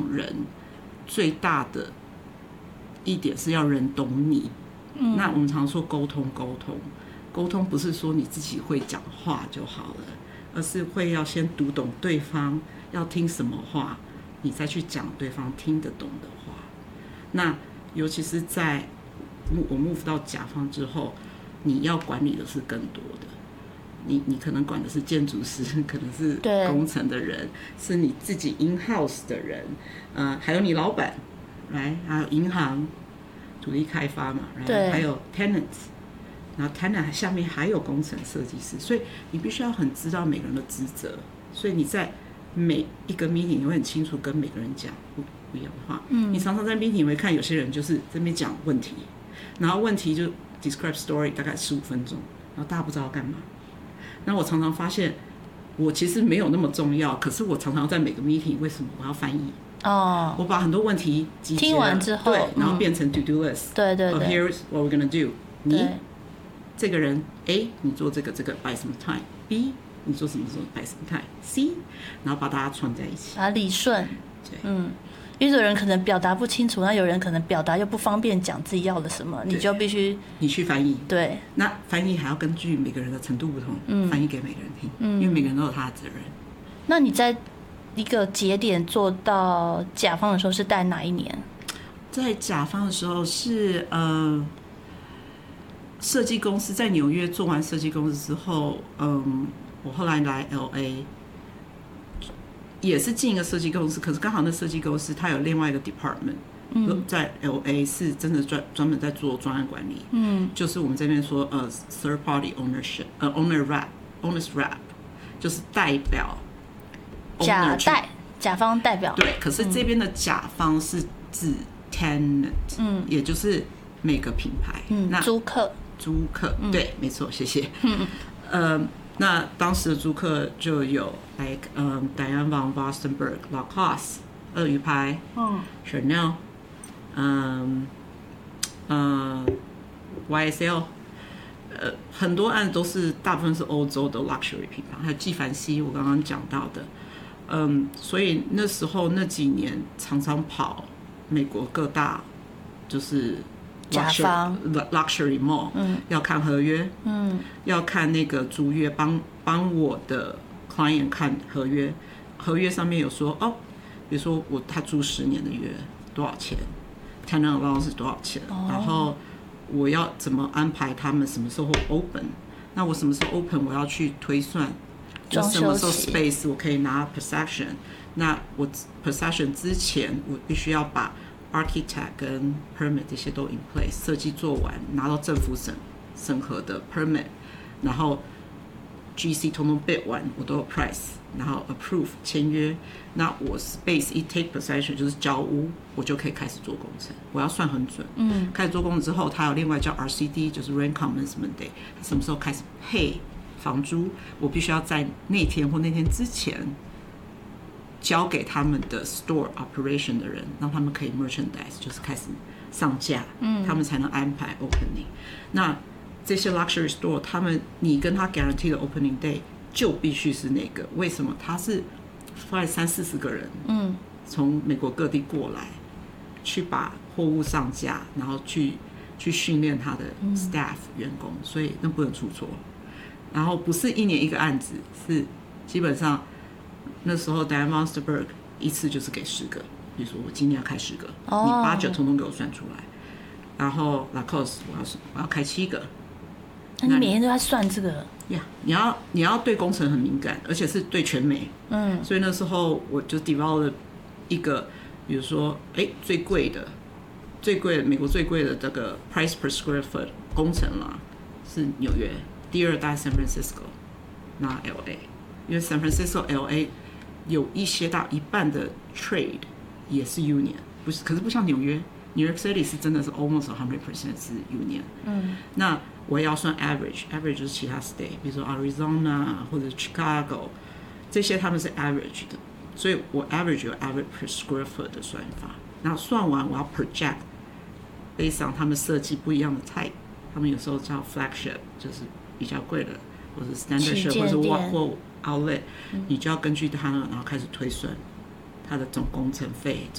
人最大的一点是要人懂你。那我们常说沟通不是说你自己会讲话就好了，而是会要先读懂对方要听什么话，你再去讲对方听得懂的话。那尤其是在我 move 到甲方之后，你要管理的是更多的。你可能管的是建筑师，可能是工程的人，是你自己 in house 的人，还有你老板，来，还有银行、土地开发嘛，还有 tenants， 然后 tenant 下面还有工程设计师，所以你必须要很知道每个人的职责，所以你在每一个 meeting 你会很清楚跟每个人讲不一样的话。你常常在 meeting 会看有些人就是这边讲问题，然后问题就 describe story 大概15分钟，然后大家不知道要干嘛。那我常常发现，我其实没有那么重要，可是我常常在每个 meeting 为什么我要翻译？我把很多问题集结了， 听完之后， 对，然后变成 to do list。 对。 Here's what we're gonna do。你这个人 A， 你做这个 by 什么 time？B， 你做什么 by 什么 time？C， 然后把大家串在一起， 把它理顺。对，因为有人可能表达不清楚，那有人可能表达又不方便讲自己要的什么，你就必须你去翻译。 对， 那翻译还要根据每个人的程度不同，翻译给每个人听，因为每个人都有他的责任。 那你在一个节点做到甲方的时候是在哪一年？ 在甲方的时候是设计公司在纽约做完设计公司之后，我后来来 LA。也是进一个设计公司，可是刚好那设计公司它有另外一个 department，在 LA 是真的专门在做专案管理，就是我们这边说third party ownership， owners rep， 就是代表甲方代表。 对，可是这边的甲方是指 tenant，也就是每个品牌，那租客，对，没错，谢谢。那当时的租客就有 Diane von Furstenberg、Lacoste、鳄鱼牌、Chanel、YSL， 很多案都是大部分是欧洲的 luxury 品牌，还有纪梵希我刚刚讲到的，所以那时候那几年常常跑美国各大就是。 甲方 luxury mall，要看合约，要看那个租约，帮我的 client 看合约，合约上面有说比如说他租10年的约多少钱 ，tenant allowance 是多少钱，然后我要怎么安排他们什么时候 open， 那我什么时候 open 我要去推算，我什么时候 space 我可以拿 possession， 那我 possession 之前我必须要把architect 跟 permit 这些都 in place， 设计做完，拿到政府审核的 permit， 然后 GC 通通 bid 完，我都有 price， 然后 approve 签约，那我 space 一 take possession 就是交屋，我就可以开始做工程，我要算很准。开始做工程之后，它有另外叫 RCD， 就是 rent commencement day， 什么时候开始配房租，我必须要在那天或那天之前。交给他们的 store operation 的人，让他们可以 merchandise， 就是开始上架，他们才能安排 opening。那这些 luxury store， 你跟他 guarantee 的 opening day 就必须是那个，为什么？他是大概30-40个人，从美国各地过来，去把货物上架，然后去训练他的 staff 员工，所以那不能出错。然后不是1年1个案子，是基本上。那时候 Diane von Furstenberg 一次就是给10个，比如说我今年要开10个，你8-9通通给我算出来。然后 Lacoste 我要开7个， 那你每天都在算这个？ 你要对工程很敏感，而且是对全美。所以那时候我就 develop 了一个，比如说最贵的美国最贵的这个 price per square foot 工程啦，是纽约，第2大 San Francisco， 那 LA。因为 San Francisco、LA 有一些到一半的 trade 也是 union， 可是不像纽约 ，New York City 是真的是 almost 100% 是 union。那我也要算 average 就是其他 state， 比如说 Arizona 或者 Chicago， 这些他们是 average 的，所以我 average 有 average per square foot 的算法。然后算完我要 project based on 他们设计不一样的 type， 他们有时候叫 flagship 就是比较贵的，或者 standard shop 或者或outlet， 你就要根据它，然后开始推算它的总工程费、